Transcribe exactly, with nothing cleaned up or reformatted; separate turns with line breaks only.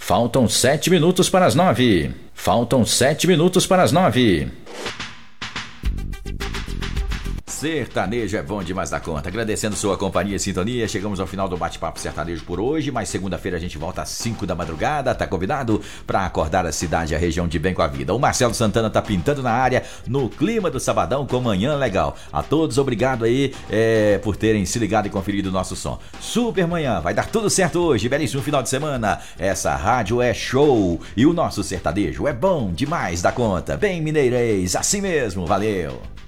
Faltam sete minutos para as nove. Faltam sete minutos para as nove. Sertanejo é bom demais da conta. Agradecendo sua companhia e sintonia, chegamos ao final do Bate-Papo Sertanejo por hoje, mas segunda-feira a gente volta às cinco da madrugada, tá convidado para acordar a cidade e a região de bem com a vida. O Marcelo Santana tá pintando na área, no clima do sabadão, com manhã legal. A todos, obrigado aí é, por terem se ligado e conferido o nosso som. Super manhã, vai dar tudo certo hoje, belíssimo final de semana. Essa rádio é show e o nosso sertanejo é bom demais da conta. Bem mineirês, assim mesmo, valeu!